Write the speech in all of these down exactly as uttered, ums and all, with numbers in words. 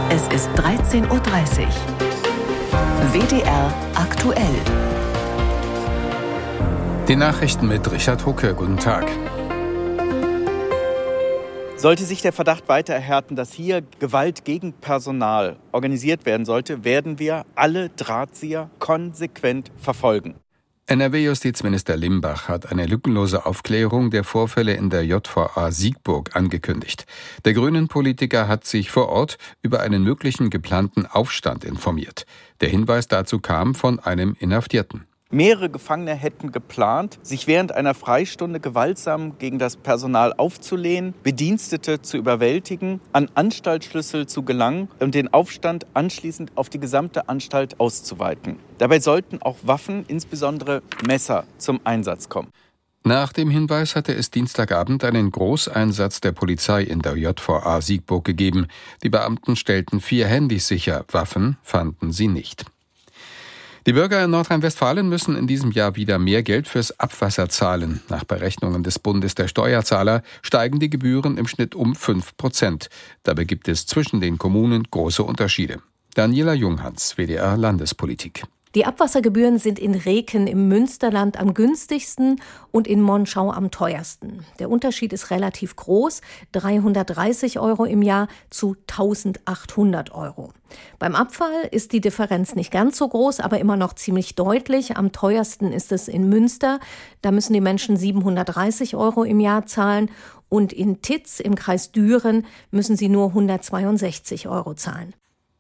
Es ist dreizehn Uhr dreißig. W D R aktuell. Die Nachrichten mit Richard Hucke. Guten Tag. Sollte sich der Verdacht weiter erhärten, dass hier Gewalt gegen Personal organisiert werden sollte, werden wir alle Drahtzieher konsequent verfolgen. N R W-Justizminister Limbach hat eine lückenlose Aufklärung der Vorfälle in der J V A Siegburg angekündigt. Der Grünen-Politiker hat sich vor Ort über einen möglichen geplanten Aufstand informiert. Der Hinweis dazu kam von einem Inhaftierten. Mehrere Gefangene hätten geplant, sich während einer Freistunde gewaltsam gegen das Personal aufzulehnen, Bedienstete zu überwältigen, an Anstaltsschlüssel zu gelangen und den Aufstand anschließend auf die gesamte Anstalt auszuweiten. Dabei sollten auch Waffen, insbesondere Messer, zum Einsatz kommen. Nach dem Hinweis hatte es Dienstagabend einen Großeinsatz der Polizei in der J V A Siegburg gegeben. Die Beamten stellten vier Handys sicher, Waffen fanden sie nicht. Die Bürger in Nordrhein-Westfalen müssen in diesem Jahr wieder mehr Geld fürs Abwasser zahlen. Nach Berechnungen des Bundes der Steuerzahler steigen die Gebühren im Schnitt um fünf Prozent. Dabei gibt es zwischen den Kommunen große Unterschiede. Daniela Junghans, W D R Landespolitik. Die Abwassergebühren sind in Reken im Münsterland am günstigsten und in Monschau am teuersten. Der Unterschied ist relativ groß, dreihundertdreißig Euro im Jahr zu eintausendachthundert Euro. Beim Abfall ist die Differenz nicht ganz so groß, aber immer noch ziemlich deutlich. Am teuersten ist es in Münster. Da müssen die Menschen siebenhundertdreißig Euro im Jahr zahlen. Und in Titz im Kreis Düren müssen sie nur hundertzweiundsechzig Euro zahlen.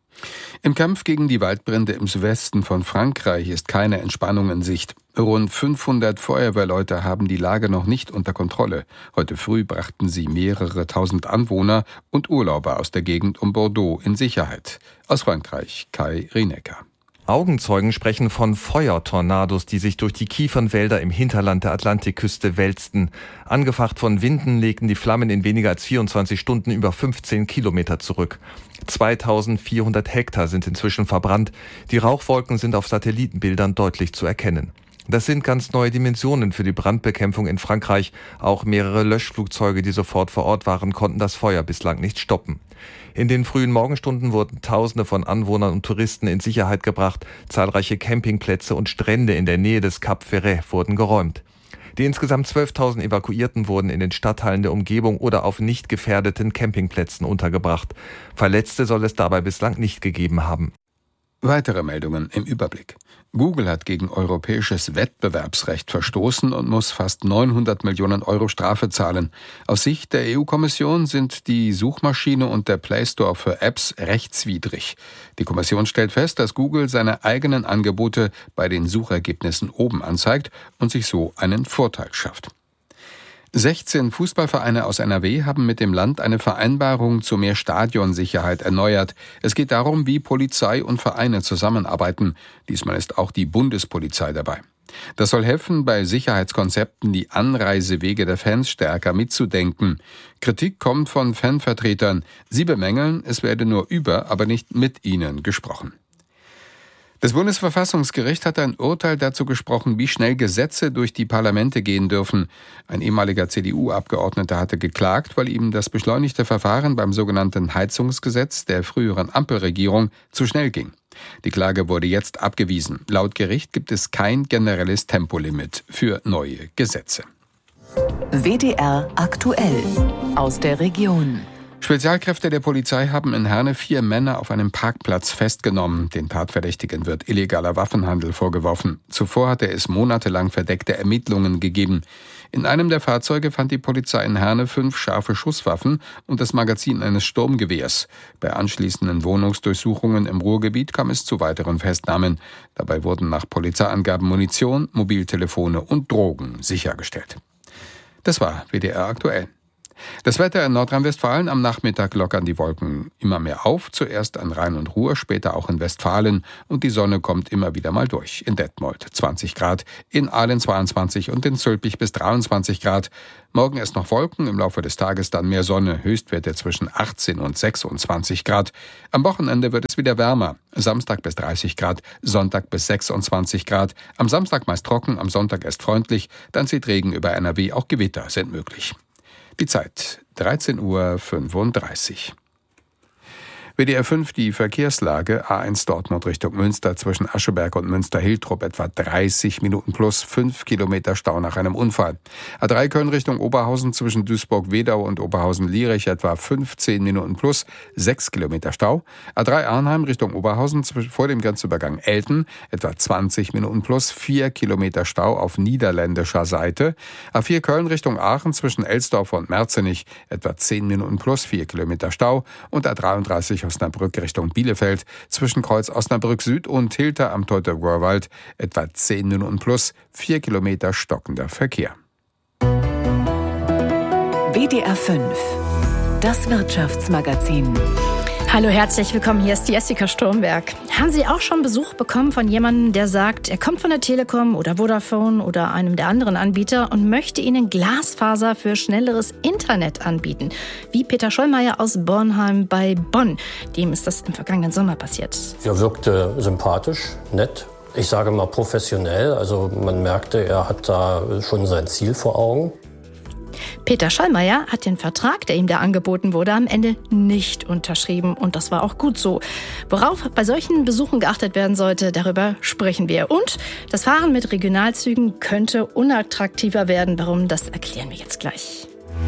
Im Kampf gegen die Waldbrände im Südwesten von Frankreich ist keine Entspannung in Sicht. Rund fünfhundert Feuerwehrleute haben die Lage noch nicht unter Kontrolle. Heute früh brachten sie mehrere tausend Anwohner und Urlauber aus der Gegend um Bordeaux in Sicherheit. Aus Frankreich, Kai Rienecker. Augenzeugen sprechen von Feuertornados, die sich durch die Kiefernwälder im Hinterland der Atlantikküste wälzten. Angefacht von Winden legten die Flammen in weniger als vierundzwanzig Stunden über fünfzehn Kilometer zurück. zweitausendvierhundert Hektar sind inzwischen verbrannt. Die Rauchwolken sind auf Satellitenbildern deutlich zu erkennen. Das sind ganz neue Dimensionen für die Brandbekämpfung in Frankreich. Auch mehrere Löschflugzeuge, die sofort vor Ort waren, konnten das Feuer bislang nicht stoppen. In den frühen Morgenstunden wurden Tausende von Anwohnern und Touristen in Sicherheit gebracht. Zahlreiche Campingplätze und Strände in der Nähe des Cap Ferret wurden geräumt. Die insgesamt zwölftausend Evakuierten wurden in den Stadtteilen der Umgebung oder auf nicht gefährdeten Campingplätzen untergebracht. Verletzte soll es dabei bislang nicht gegeben haben. Weitere Meldungen im Überblick. Google hat gegen europäisches Wettbewerbsrecht verstoßen und muss fast neunhundert Millionen Euro Strafe zahlen. Aus Sicht der E U-Kommission sind die Suchmaschine und der Play Store für Apps rechtswidrig. Die Kommission stellt fest, dass Google seine eigenen Angebote bei den Suchergebnissen oben anzeigt und sich so einen Vorteil schafft. sechzehn Fußballvereine aus N R W haben mit dem Land eine Vereinbarung zu mehr Stadionsicherheit erneuert. Es geht darum, wie Polizei und Vereine zusammenarbeiten. Diesmal ist auch die Bundespolizei dabei. Das soll helfen, bei Sicherheitskonzepten die Anreisewege der Fans stärker mitzudenken. Kritik kommt von Fanvertretern. Sie bemängeln, es werde nur über, aber nicht mit ihnen gesprochen. Das Bundesverfassungsgericht hat ein Urteil dazu gesprochen, wie schnell Gesetze durch die Parlamente gehen dürfen. Ein ehemaliger C D U-Abgeordneter hatte geklagt, weil ihm das beschleunigte Verfahren beim sogenannten Heizungsgesetz der früheren Ampelregierung zu schnell ging. Die Klage wurde jetzt abgewiesen. Laut Gericht gibt es kein generelles Tempolimit für neue Gesetze. W D R aktuell aus der Region. Spezialkräfte der Polizei haben in Herne vier Männer auf einem Parkplatz festgenommen. Den Tatverdächtigen wird illegaler Waffenhandel vorgeworfen. Zuvor hatte es monatelang verdeckte Ermittlungen gegeben. In einem der Fahrzeuge fand die Polizei in Herne fünf scharfe Schusswaffen und das Magazin eines Sturmgewehrs. Bei anschließenden Wohnungsdurchsuchungen im Ruhrgebiet kam es zu weiteren Festnahmen. Dabei wurden nach Polizeiangaben Munition, Mobiltelefone und Drogen sichergestellt. Das war W D R aktuell. Das Wetter in Nordrhein-Westfalen: am Nachmittag lockern die Wolken immer mehr auf, zuerst an Rhein und Ruhr, später auch in Westfalen, und die Sonne kommt immer wieder mal durch. In Detmold zwanzig Grad, in Aalen zweiundzwanzig und in Zülpich bis dreiundzwanzig Grad. Morgen erst noch Wolken, im Laufe des Tages dann mehr Sonne, Höchstwerte zwischen achtzehn und sechsundzwanzig Grad. Am Wochenende wird es wieder wärmer, Samstag bis dreißig Grad, Sonntag bis sechsundzwanzig Grad. Am Samstag meist trocken, am Sonntag erst freundlich, dann zieht Regen über N R W, auch Gewitter sind möglich. Die Zeit dreizehn Uhr fünfunddreißig. W D R fünf die Verkehrslage. A eins Dortmund Richtung Münster zwischen Ascheberg und Münster-Hiltrop etwa dreißig Minuten plus fünf Kilometer Stau nach einem Unfall. A drei Köln Richtung Oberhausen zwischen Duisburg-Wedau und Oberhausen-Lierich etwa fünfzehn Minuten plus sechs Kilometer Stau. A drei Arnheim Richtung Oberhausen vor dem Grenzübergang Elten etwa zwanzig Minuten plus vier Kilometer Stau auf niederländischer Seite. A vier Köln Richtung Aachen zwischen Elsdorf und Merzenich etwa zehn Minuten plus vier Kilometer Stau. Und A dreiunddreißig Osnabrück Richtung Bielefeld zwischen Kreuz Osnabrück Süd und Hilter am Teutoburger-Wald etwa zehn Minuten plus vier Kilometer stockender Verkehr. W D R fünf, das Wirtschaftsmagazin. Hallo, herzlich willkommen. Hier ist die Jessica Sturmberg. Haben Sie auch schon Besuch bekommen von jemandem, der sagt, er kommt von der Telekom oder Vodafone oder einem der anderen Anbieter und möchte Ihnen Glasfaser für schnelleres Internet anbieten? Wie Peter Schollmeier aus Bornheim bei Bonn. Dem ist das im vergangenen Sommer passiert. Er wirkte sympathisch, nett. Ich sage mal professionell. Also man merkte, er hat da schon sein Ziel vor Augen. Peter Schollmeier hat den Vertrag, der ihm da angeboten wurde, am Ende nicht unterschrieben. Und das war auch gut so. Worauf bei solchen Besuchen geachtet werden sollte, darüber sprechen wir. Und das Fahren mit Regionalzügen könnte unattraktiver werden. Warum, das erklären wir jetzt gleich.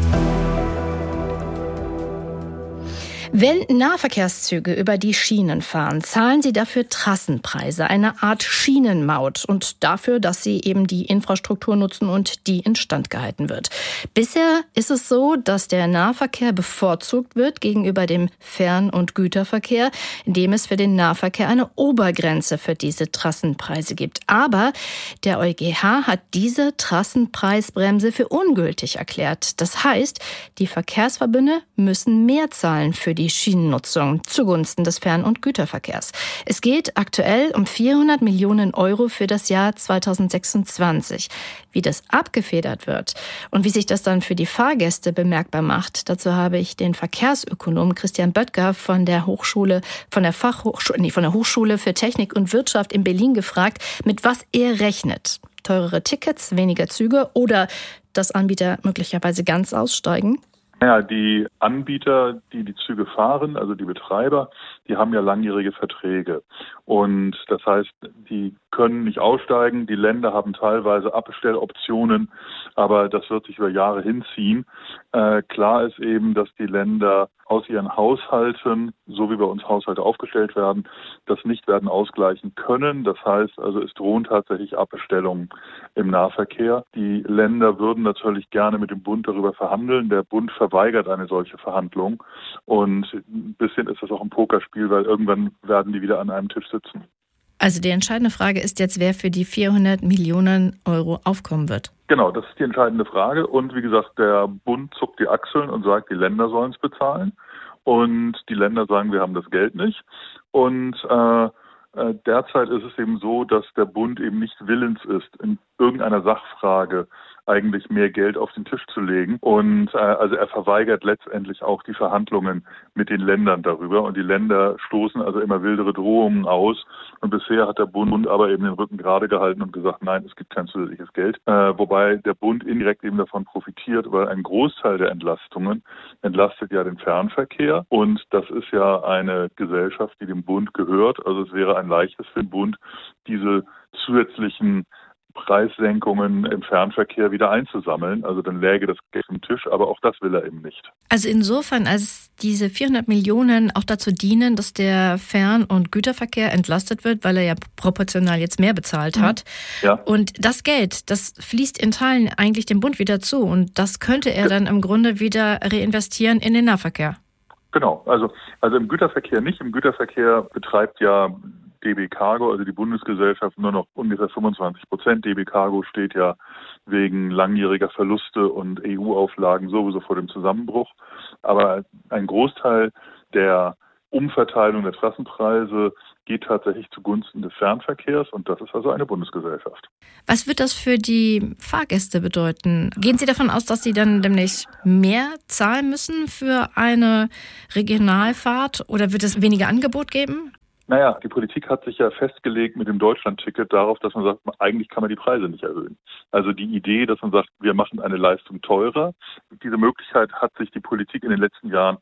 Wenn Nahverkehrszüge über die Schienen fahren, zahlen sie dafür Trassenpreise, eine Art Schienenmaut und dafür, dass sie eben die Infrastruktur nutzen und die instand gehalten wird. Bisher ist es so, dass der Nahverkehr bevorzugt wird gegenüber dem Fern- und Güterverkehr, indem es für den Nahverkehr eine Obergrenze für diese Trassenpreise gibt. Aber der EuGH hat diese Trassenpreisbremse für ungültig erklärt. Das heißt, die Verkehrsverbünde müssen mehr zahlen für die die Schienennutzung zugunsten des Fern- und Güterverkehrs. Es geht aktuell um vierhundert Millionen Euro für das Jahr zweitausendsechsundzwanzig. Wie das abgefedert wird und wie sich das dann für die Fahrgäste bemerkbar macht, dazu habe ich den Verkehrsökonom Christian Böttger von der Hochschule, von der Fachhochschule, nee, von der Hochschule für Technik und Wirtschaft in Berlin gefragt, mit was er rechnet. Teurere Tickets, weniger Züge oder dass Anbieter möglicherweise ganz aussteigen? Ja, die Anbieter, die die Züge fahren, also die Betreiber, die haben ja langjährige Verträge. Und das heißt, die können nicht aussteigen. Die Länder haben teilweise Abbestelloptionen, aber das wird sich über Jahre hinziehen. Äh, klar ist eben, dass die Länder aus ihren Haushalten, so wie bei uns Haushalte aufgestellt werden, das nicht werden ausgleichen können. Das heißt also, es drohen tatsächlich Abbestellungen im Nahverkehr. Die Länder würden natürlich gerne mit dem Bund darüber verhandeln. Der Bund verweigert eine solche Verhandlung. Und ein bisschen ist das auch ein Pokerspiel, weil irgendwann werden die wieder an einem Tisch sitzen. Also die entscheidende Frage ist jetzt, wer für die vierhundert Millionen Euro aufkommen wird. Genau, das ist die entscheidende Frage. Und wie gesagt, der Bund zuckt die Achseln und sagt, die Länder sollen es bezahlen. Und die Länder sagen, wir haben das Geld nicht. Und äh, äh, derzeit ist es eben so, dass der Bund eben nicht willens ist, in irgendeiner Sachfrage eigentlich mehr Geld auf den Tisch zu legen. Und äh, also er verweigert letztendlich auch die Verhandlungen mit den Ländern darüber. Und die Länder stoßen also immer wildere Drohungen aus. Und bisher hat der Bund aber eben den Rücken gerade gehalten und gesagt, nein, es gibt kein zusätzliches Geld. Äh, wobei der Bund indirekt eben davon profitiert, weil ein Großteil der Entlastungen entlastet ja den Fernverkehr. Und das ist ja eine Gesellschaft, die dem Bund gehört. Also es wäre ein leichtes für den Bund, diese zusätzlichen Preissenkungen im Fernverkehr wieder einzusammeln. Also dann läge das Geld am Tisch, aber auch das will er eben nicht. Also insofern, als diese vierhundert Millionen auch dazu dienen, dass der Fern- und Güterverkehr entlastet wird, weil er ja proportional jetzt mehr bezahlt hat. Ja. Und das Geld, das fließt in Teilen eigentlich dem Bund wieder zu. Und das könnte er dann im Grunde wieder reinvestieren in den Nahverkehr. Genau, also, also im Güterverkehr nicht. Im Güterverkehr betreibt ja D B Cargo, also die Bundesgesellschaft, nur noch ungefähr fünfundzwanzig Prozent. D B Cargo steht ja wegen langjähriger Verluste und E U-Auflagen sowieso vor dem Zusammenbruch. Aber ein Großteil der Umverteilung der Trassenpreise geht tatsächlich zugunsten des Fernverkehrs und das ist also eine Bundesgesellschaft. Was wird das für die Fahrgäste bedeuten? Gehen Sie davon aus, dass Sie dann demnächst mehr zahlen müssen für eine Regionalfahrt oder wird es weniger Angebot geben? Naja, die Politik hat sich ja festgelegt mit dem Deutschland-Ticket darauf, dass man sagt, eigentlich kann man die Preise nicht erhöhen. Also die Idee, dass man sagt, wir machen eine Leistung teurer, diese Möglichkeit hat sich die Politik in den letzten Jahren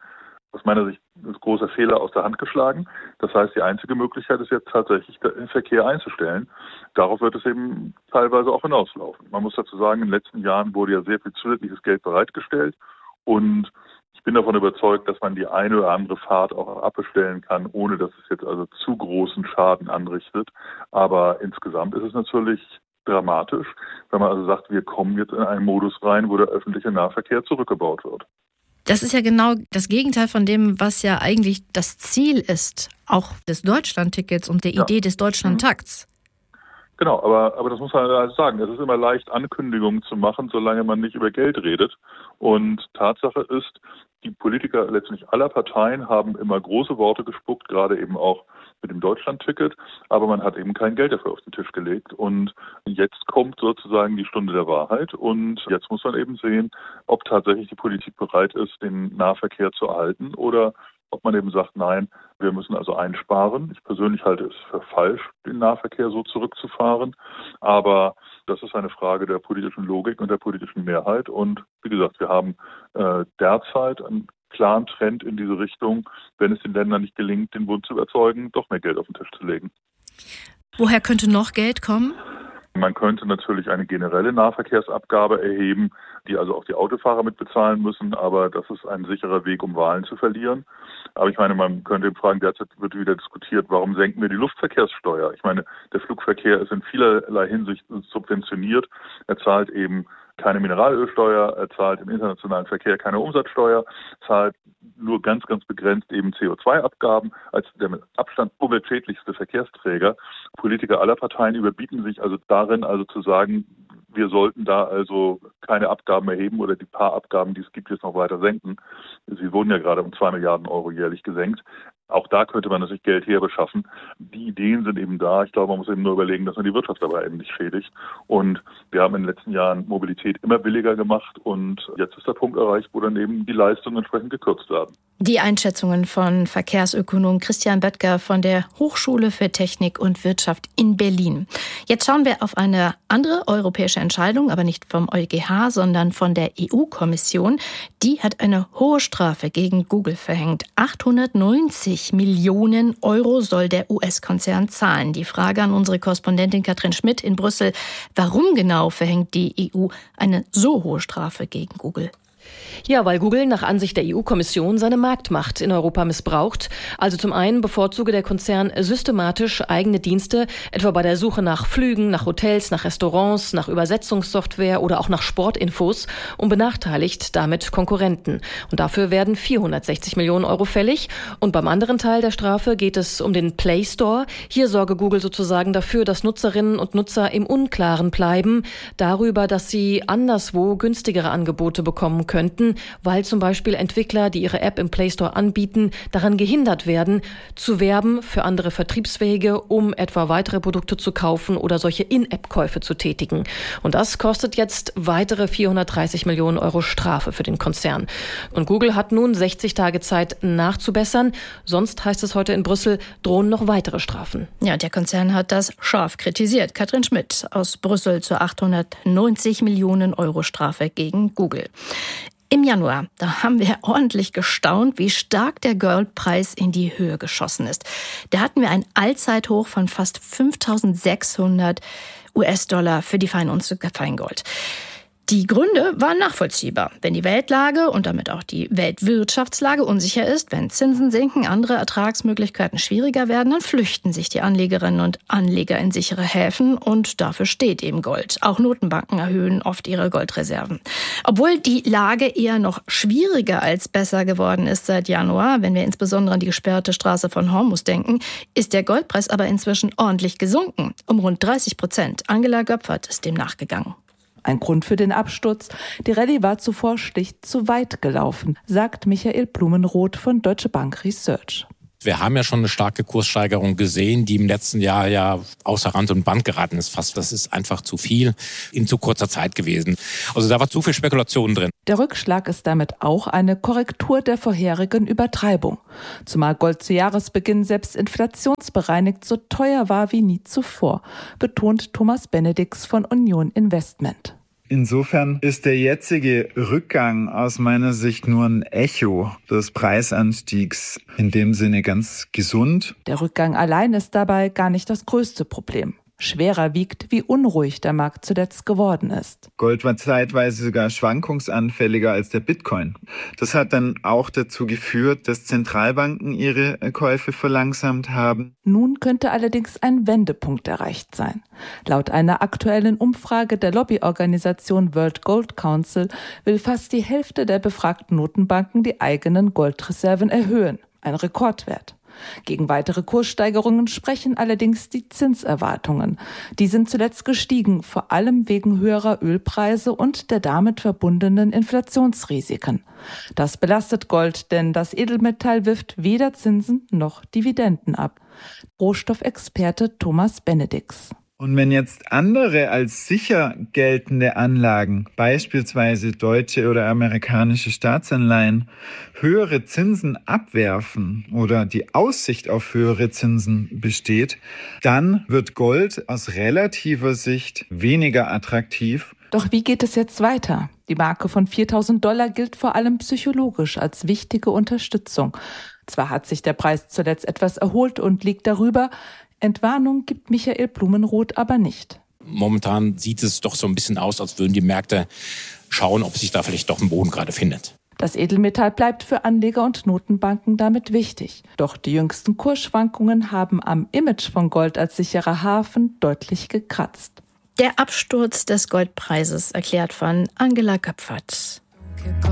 aus meiner Sicht ein großer Fehler aus der Hand geschlagen. Das heißt, die einzige Möglichkeit ist jetzt tatsächlich, den Verkehr einzustellen. Darauf wird es eben teilweise auch hinauslaufen. Man muss dazu sagen, in den letzten Jahren wurde ja sehr viel zusätzliches Geld bereitgestellt und ich bin davon überzeugt, dass man die eine oder andere Fahrt auch abbestellen kann, ohne dass es jetzt also zu großen Schaden anrichtet. Aber insgesamt ist es natürlich dramatisch, wenn man also sagt, wir kommen jetzt in einen Modus rein, wo der öffentliche Nahverkehr zurückgebaut wird. Das ist ja genau das Gegenteil von dem, was ja eigentlich das Ziel ist, auch des Deutschlandtickets und der ja. Idee des Deutschlandtakts. Genau, aber, aber das muss man halt sagen. Es ist immer leicht, Ankündigungen zu machen, solange man nicht über Geld redet. Und Tatsache ist, die Politiker letztlich aller Parteien haben immer große Worte gespuckt, gerade eben auch mit dem Deutschlandticket. Aber man hat eben kein Geld dafür auf den Tisch gelegt. Und jetzt kommt sozusagen die Stunde der Wahrheit. Und jetzt muss man eben sehen, ob tatsächlich die Politik bereit ist, den Nahverkehr zu erhalten oder ob man eben sagt, nein, wir müssen also einsparen. Ich persönlich halte es für falsch, den Nahverkehr so zurückzufahren. Aber das ist eine Frage der politischen Logik und der politischen Mehrheit. Und wie gesagt, wir haben äh, derzeit einen klaren Trend in diese Richtung, wenn es den Ländern nicht gelingt, den Bund zu überzeugen, doch mehr Geld auf den Tisch zu legen. Woher könnte noch Geld kommen? Man könnte natürlich eine generelle Nahverkehrsabgabe erheben, die also auch die Autofahrer mitbezahlen müssen, aber das ist ein sicherer Weg, um Wahlen zu verlieren. Aber ich meine, man könnte eben fragen, derzeit wird wieder diskutiert, warum senken wir die Luftverkehrssteuer? Ich meine, der Flugverkehr ist in vielerlei Hinsicht subventioniert. Er zahlt eben keine Mineralölsteuer, er zahlt im internationalen Verkehr keine Umsatzsteuer, zahlt nur ganz, ganz begrenzt eben C O zwei Abgaben als der mit Abstand umweltschädlichste Verkehrsträger. Politiker aller Parteien überbieten sich also darin, also zu sagen, wir sollten da also keine Abgaben erheben oder die paar Abgaben, die es gibt, jetzt noch weiter senken. Sie wurden ja gerade um zwei Milliarden Euro jährlich gesenkt. Auch da könnte man natürlich Geld herbeschaffen. Die Ideen sind eben da. Ich glaube, man muss eben nur überlegen, dass man die Wirtschaft dabei eben nicht schädigt. Und wir haben in den letzten Jahren Mobilität immer billiger gemacht. Und jetzt ist der Punkt erreicht, wo dann eben die Leistungen entsprechend gekürzt werden. Die Einschätzungen von Verkehrsökonom Christian Böttger von der Hochschule für Technik und Wirtschaft in Berlin. Jetzt schauen wir auf eine andere europäische Entscheidung, aber nicht vom EuGH, sondern von der E U-Kommission. Die hat eine hohe Strafe gegen Google verhängt. achthundertneunzig Millionen Euro soll der U S-Konzern zahlen. Die Frage an unsere Korrespondentin Katrin Schmidt in Brüssel. Warum genau verhängt die E U eine so hohe Strafe gegen Google? Ja, weil Google nach Ansicht der E U-Kommission seine Marktmacht in Europa missbraucht. Also zum einen bevorzuge der Konzern systematisch eigene Dienste, etwa bei der Suche nach Flügen, nach Hotels, nach Restaurants, nach Übersetzungssoftware oder auch nach Sportinfos und benachteiligt damit Konkurrenten. Und dafür werden vierhundertsechzig Millionen Euro fällig. Und beim anderen Teil der Strafe geht es um den Play Store. Hier sorge Google sozusagen dafür, dass Nutzerinnen und Nutzer im Unklaren bleiben darüber, dass sie anderswo günstigere Angebote bekommen könnten, weil zum Beispiel Entwickler, die ihre App im Play Store anbieten, daran gehindert werden, zu werben für andere Vertriebswege, um etwa weitere Produkte zu kaufen oder solche In-App-Käufe zu tätigen. Und das kostet jetzt weitere vierhundertdreißig Millionen Euro Strafe für den Konzern. Und Google hat nun sechzig Tage Zeit nachzubessern. Sonst, heißt es heute in Brüssel, drohen noch weitere Strafen. Ja, der Konzern hat das scharf kritisiert. Katrin Schmidt aus Brüssel zur achthundertneunzig Millionen Euro Strafe gegen Google. Im Januar, da haben wir ordentlich gestaunt, wie stark der Goldpreis in die Höhe geschossen ist. Da hatten wir ein Allzeithoch von fast fünftausendsechshundert U S-Dollar für die Feinunze Feingold. Die Gründe waren nachvollziehbar. Wenn die Weltlage und damit auch die Weltwirtschaftslage unsicher ist, wenn Zinsen sinken, andere Ertragsmöglichkeiten schwieriger werden, dann flüchten sich die Anlegerinnen und Anleger in sichere Häfen und dafür steht eben Gold. Auch Notenbanken erhöhen oft ihre Goldreserven. Obwohl die Lage eher noch schwieriger als besser geworden ist seit Januar, wenn wir insbesondere an die gesperrte Straße von Hormuz denken, ist der Goldpreis aber inzwischen ordentlich gesunken, um rund dreißig Prozent. Angela Göpfert ist dem nachgegangen. Ein Grund für den Absturz. Die Rallye war zuvor schlicht zu weit gelaufen, sagt Michael Blumenroth von Deutsche Bank Research. Wir haben ja schon eine starke Kurssteigerung gesehen, die im letzten Jahr ja außer Rand und Band geraten ist. Fast, das ist einfach zu viel in zu kurzer Zeit gewesen. Also da war zu viel Spekulation drin. Der Rückschlag ist damit auch eine Korrektur der vorherigen Übertreibung. Zumal Gold zu Jahresbeginn selbst inflationsbereinigt so teuer war wie nie zuvor, betont Thomas Benedix von Union Investment. Insofern ist der jetzige Rückgang aus meiner Sicht nur ein Echo des Preisanstiegs, in dem Sinne ganz gesund. Der Rückgang allein ist dabei gar nicht das größte Problem. Schwerer wiegt, wie unruhig der Markt zuletzt geworden ist. Gold war zeitweise sogar schwankungsanfälliger als der Bitcoin. Das hat dann auch dazu geführt, dass Zentralbanken ihre Käufe verlangsamt haben. Nun könnte allerdings ein Wendepunkt erreicht sein. Laut einer aktuellen Umfrage der Lobbyorganisation World Gold Council will fast die Hälfte der befragten Notenbanken die eigenen Goldreserven erhöhen. Ein Rekordwert. Gegen weitere Kurssteigerungen sprechen allerdings die Zinserwartungen. Die sind zuletzt gestiegen, vor allem wegen höherer Ölpreise und der damit verbundenen Inflationsrisiken. Das belastet Gold, denn das Edelmetall wirft weder Zinsen noch Dividenden ab. Rohstoffexperte Thomas Benedix. Und wenn jetzt andere als sicher geltende Anlagen, beispielsweise deutsche oder amerikanische Staatsanleihen, höhere Zinsen abwerfen oder die Aussicht auf höhere Zinsen besteht, dann wird Gold aus relativer Sicht weniger attraktiv. Doch wie geht es jetzt weiter? Die Marke von viertausend Dollar gilt vor allem psychologisch als wichtige Unterstützung. Zwar hat sich der Preis zuletzt etwas erholt und liegt darüber, Entwarnung gibt Michael Blumenroth aber nicht. Momentan sieht es doch so ein bisschen aus, als würden die Märkte schauen, ob sich da vielleicht doch ein Boden gerade findet. Das Edelmetall bleibt für Anleger und Notenbanken damit wichtig. Doch die jüngsten Kursschwankungen haben am Image von Gold als sicherer Hafen deutlich gekratzt. Der Absturz des Goldpreises, erklärt von Angela Köpfert.